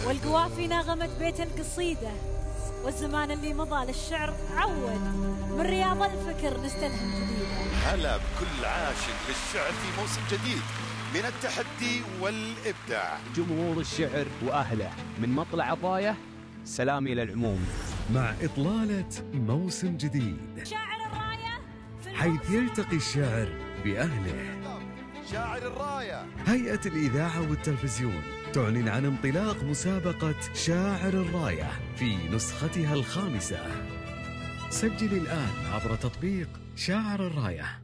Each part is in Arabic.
والقوافي ناغمة بيت قصيدة، والزمان اللي مضى للشعر عود، من رياض الفكر نستلهم جديدة. هلا بكل عاشق للشعر في موسم جديد من التحدي والإبداع. جمهور الشعر وأهله من مطلع عطايا سلامي للعموم، مع إطلالة موسم جديد شاعر الراية حيث يلتقي الشاعر بأهله. شاعر الراية. هيئة الإذاعة والتلفزيون تعلن عن انطلاق مسابقة شاعر الراية في نسختها الخامسة. سجل الآن عبر تطبيق شاعر الراية.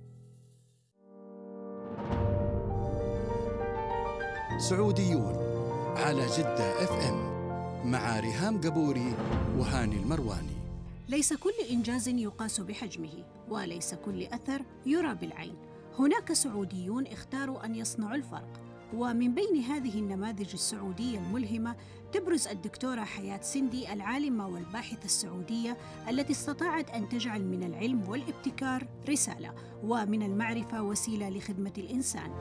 سعوديون على جدة FM مع ريهام قبوري وهاني المرواني. ليس كل إنجاز يقاس بحجمه، وليس كل أثر يرى بالعين. هناك سعوديون اختاروا أن يصنعوا الفرق، ومن بين هذه النماذج السعودية الملهمة تبرز الدكتورة حياة سندي، العالمة والباحثة السعودية التي استطاعت أن تجعل من العلم والابتكار رسالة، ومن المعرفة وسيلة لخدمة الإنسان.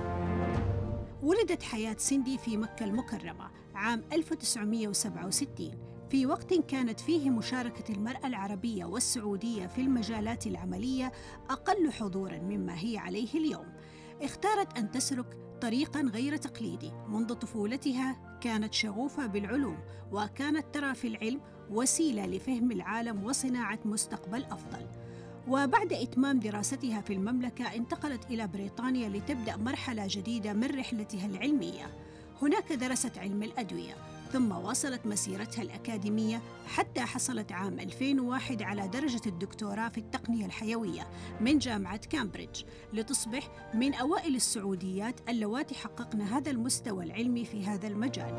ولدت حياة سندي في مكة المكرمة عام 1967، في وقت كانت فيه مشاركة المرأة العربية والسعودية في المجالات العملية أقل حضوراً مما هي عليه اليوم. اختارت أن تسلك طريقاً غير تقليدي. منذ طفولتها كانت شغوفة بالعلوم، وكانت ترى في العلم وسيلة لفهم العالم وصناعة مستقبل أفضل. وبعد إتمام دراستها في المملكة انتقلت إلى بريطانيا لتبدأ مرحلة جديدة من رحلتها العلمية. هناك درست علم الأدوية، ثم واصلت مسيرتها الأكاديمية حتى حصلت عام 2001 على درجة الدكتوراه في التقنية الحيوية من جامعة كامبريدج، لتصبح من أوائل السعوديات اللواتي حققن هذا المستوى العلمي في هذا المجال.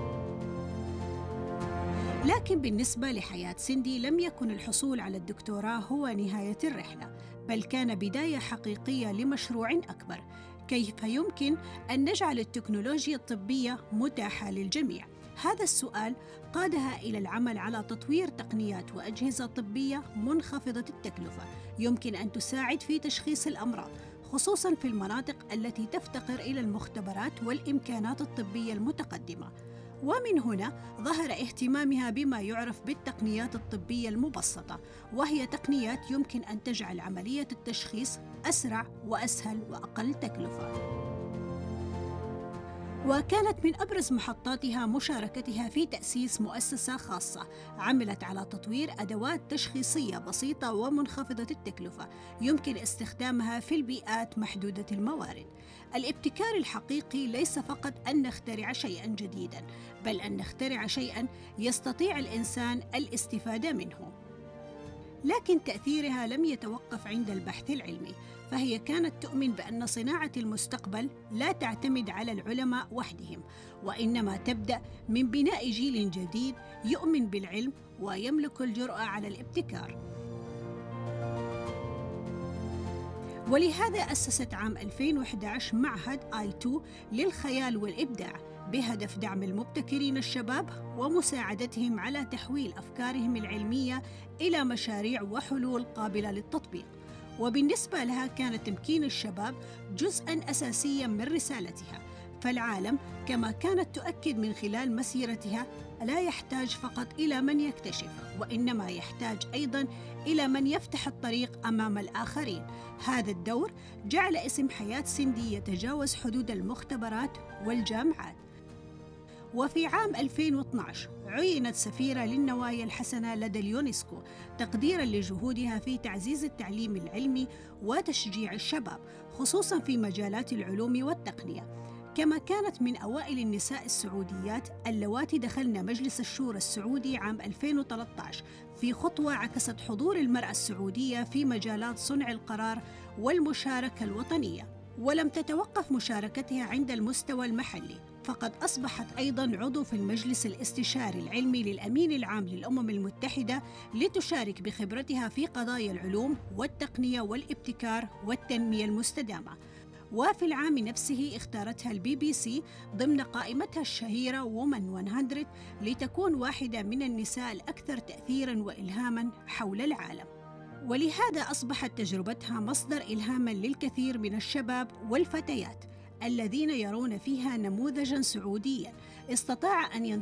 لكن بالنسبة لحياة سندي لم يكن الحصول على الدكتوراه هو نهاية الرحلة، بل كان بداية حقيقية لمشروع أكبر. كيف يمكن أن نجعل التكنولوجيا الطبية متاحة للجميع؟ هذا السؤال قادها إلى العمل على تطوير تقنيات وأجهزة طبية منخفضة التكلفة يمكن أن تساعد في تشخيص الأمراض، خصوصاً في المناطق التي تفتقر إلى المختبرات والإمكانات الطبية المتقدمة. ومن هنا ظهر اهتمامها بما يعرف بالتقنيات الطبية المبسطة، وهي تقنيات يمكن أن تجعل عملية التشخيص أسرع وأسهل وأقل تكلفة. وكانت من أبرز محطاتها مشاركتها في تأسيس مؤسسة خاصة عملت على تطوير أدوات تشخيصية بسيطة ومنخفضة التكلفة يمكن استخدامها في البيئات محدودة الموارد. الابتكار الحقيقي ليس فقط أن نخترع شيئاً جديداً، بل أن نخترع شيئاً يستطيع الإنسان الاستفادة منه. لكن تأثيرها لم يتوقف عند البحث العلمي، فهي كانت تؤمن بأن صناعة المستقبل لا تعتمد على العلماء وحدهم، وإنما تبدأ من بناء جيل جديد يؤمن بالعلم ويملك الجرأة على الابتكار. ولهذا أسست عام 2011 معهد I2 للخيال والإبداع بهدف دعم المبتكرين الشباب ومساعدتهم على تحويل أفكارهم العلمية إلى مشاريع وحلول قابلة للتطبيق. وبالنسبة لها كان تمكين الشباب جزءاً أساسياً من رسالتها، فالعالم كما كانت تؤكد من خلال مسيرتها لا يحتاج فقط إلى من يكتشف، وإنما يحتاج أيضاً إلى من يفتح الطريق أمام الآخرين. هذا الدور جعل اسم حياة سندي يتجاوز حدود المختبرات والجامعات. وفي عام 2012 عينت سفيرة للنوايا الحسنة لدى اليونسكو تقديراً لجهودها في تعزيز التعليم العلمي وتشجيع الشباب، خصوصاً في مجالات العلوم والتقنية. كما كانت من أوائل النساء السعوديات اللواتي دخلن مجلس الشورى السعودي عام 2013 في خطوة عكست حضور المرأة السعودية في مجالات صنع القرار والمشاركة الوطنية. ولم تتوقف مشاركتها عند المستوى المحلي، فقد أصبحت أيضاً عضو في المجلس الاستشاري العلمي للأمين العام للأمم المتحدة لتشارك بخبرتها في قضايا العلوم والتقنية والابتكار والتنمية المستدامة. وفي العام نفسه اختارتها BBC ضمن قائمتها الشهيرة Women 100 لتكون واحدة من النساء الأكثر تأثيراً وإلهاماً حول العالم. ولهذا أصبحت تجربتها مصدر إلهام للكثير من الشباب والفتيات الذين يرون فيها نموذجاً سعودياً استطاع أن